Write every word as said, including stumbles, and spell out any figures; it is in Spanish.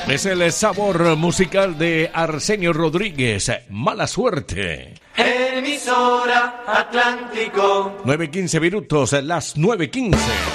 Es el sabor musical de Arsenio Rodríguez, Mala Suerte. Emisora Atlántico. nueve quince minutos, las nueve quince.